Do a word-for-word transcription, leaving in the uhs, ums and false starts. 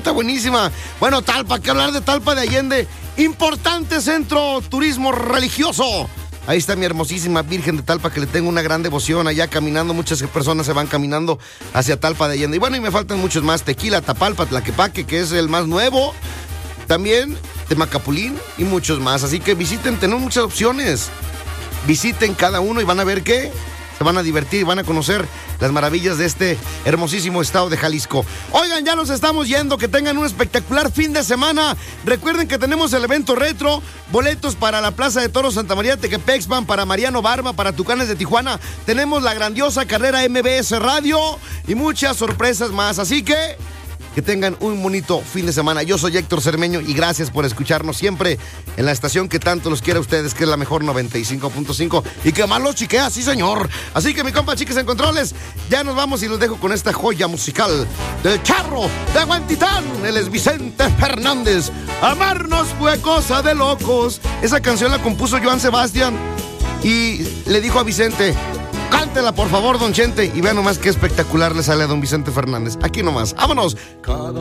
está buenísima. Bueno, Talpa, ¿qué hablar de Talpa de Allende? Importante centro turismo religioso. Ahí está mi hermosísima Virgen de Talpa, que le tengo una gran devoción. Allá caminando, muchas personas se van caminando hacia Talpa de Allende. Y bueno, y me faltan muchos más. Tequila, Tapalpa, Tlaquepaque, que es el más nuevo. También Temacapulín y muchos más. Así que visiten, tenemos muchas opciones. Visiten cada uno y van a ver qué. Se van a divertir y van a conocer las maravillas de este hermosísimo estado de Jalisco. Oigan, ya nos estamos yendo. Que tengan un espectacular fin de semana. Recuerden que tenemos el evento retro. Boletos para la Plaza de Toros Santa María Tequepexpan, para Mariano Barba, para Tucanes de Tijuana. Tenemos la grandiosa carrera M B S Radio y muchas sorpresas más. Así que que tengan un bonito fin de semana. Yo soy Héctor Cermeño y gracias por escucharnos siempre en la estación que tanto los quiere a ustedes, que es la mejor noventa y cinco punto cinco y que más los chiquea, sí señor. Así que mi compa Chiques en Controles, ya nos vamos y los dejo con esta joya musical del charro de Huentitán. Él es Vicente Fernández. Amarnos fue cosa de locos. Esa canción la compuso Joan Sebastián y le dijo a Vicente: cántela, por favor, don Chente. Y vean nomás qué espectacular le sale a don Vicente Fernández. Aquí nomás. ¡Vámonos! Cada